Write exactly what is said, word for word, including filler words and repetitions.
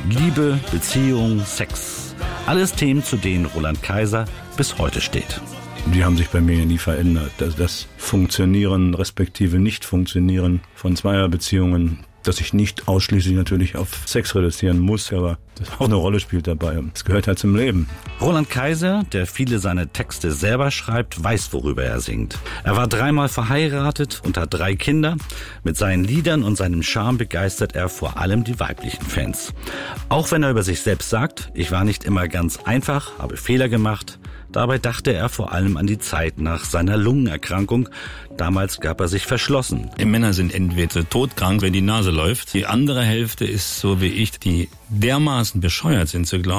Liebe, Beziehung, Sex. Alles Themen, zu denen Roland Kaiser bis heute steht. Die haben sich bei mir nie verändert. Das, das Funktionieren respektive Nicht-Funktionieren von Zweierbeziehungen, dass ich nicht ausschließlich natürlich auf Sex reduzieren muss, aber das auch eine Rolle spielt dabei. Es gehört halt zum Leben. Roland Kaiser, der viele seiner Texte selber schreibt, weiß, worüber er singt. Er war dreimal verheiratet und hat drei Kinder. Mit seinen Liedern und seinem Charme begeistert er vor allem die weiblichen Fans. Auch wenn er über sich selbst sagt, ich war nicht immer ganz einfach, habe Fehler gemacht. Dabei dachte er vor allem an die Zeit nach seiner Lungenerkrankung. Damals gab er sich verschlossen. Die Männer sind entweder todkrank, wenn die Nase läuft. Die andere Hälfte ist so wie ich, die dermaßen bescheuert sind zu glauben,